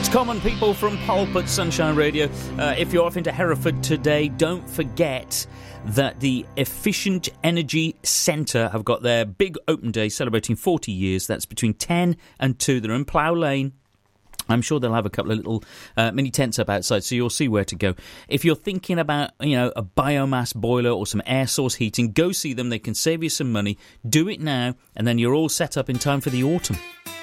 Common People from Pulp at Sunshine Radio. If you're off into Hereford today, don't forget that the Efficient Energy Centre have got their big open day celebrating 40 years. That's between 10 and 2. They're in Plough Lane. I'm sure they'll have a couple of little mini tents up outside, so you'll see where to go. If you're thinking about, a biomass boiler or some air source heating, go see them. They can save you some money. Do it now, and then you're all set up in time for the autumn.